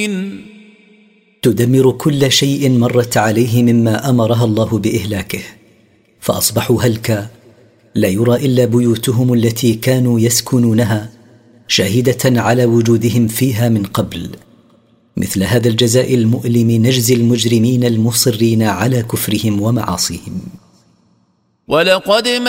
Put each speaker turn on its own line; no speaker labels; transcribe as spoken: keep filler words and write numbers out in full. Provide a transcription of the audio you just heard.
تدمر كل شيء مرت عليه مما أمرها الله بإهلاكه، فأصبحوا هلكا، لا يرى إلا بيوتهم التي كانوا يسكنونها شاهدة على وجودهم فيها من قبل. مثل هذا الجزاء المؤلم نجزي المجرمين المصرين على كفرهم ومعاصيهم.
ولقد